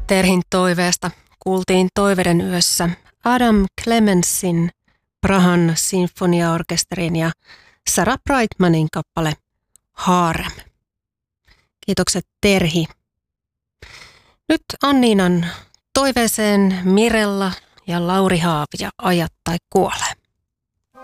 Terhin toiveesta kuultiin Toiveiden yössä Adam Clemensin Prahan sinfoniaorkesterin ja Sarah Brightmanin kappale Harem. Kiitokset Terhi. Nyt Anniinan toiveeseen Mirella ja Lauri Haavia Ajat tai kuole.